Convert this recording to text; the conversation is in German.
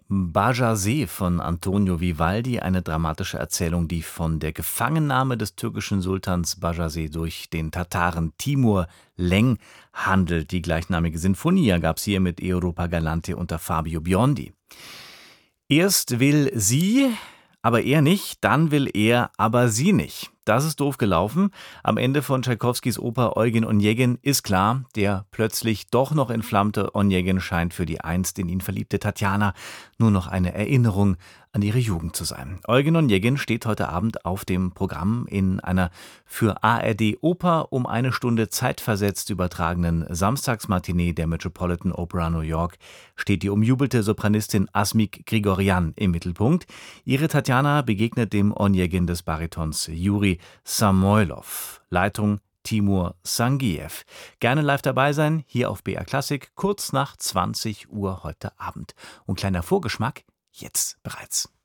Bajazet von Antonio Vivaldi, eine dramatische Erzählung, die von der Gefangennahme des türkischen Sultans Bajazet durch den Tataren Timur Lenk handelt. Die gleichnamige Sinfonia gab es hier mit Europa Galante unter Fabio Biondi. Erst will sie, aber er nicht, dann will er, aber sie nicht. Das ist doof gelaufen. Am Ende von Tschaikowskis Oper Eugen Onegin ist klar, der plötzlich doch noch entflammte Onegin scheint für die einst in ihn verliebte Tatjana nur noch eine Erinnerung an ihre Jugend zu sein. Eugen Onegin steht heute Abend auf dem Programm in einer für ARD Oper um eine Stunde zeitversetzt übertragenen Samstagsmatinee der Metropolitan Opera New York steht die umjubelte Sopranistin Asmik Grigoryan im Mittelpunkt. Ihre Tatjana begegnet dem Onegin des Baritons Juri Samoilov. Leitung Timur Sangiev. Gerne live dabei sein, hier auf BR Klassik, kurz nach 20 Uhr heute Abend. Und kleiner Vorgeschmack, jetzt bereits.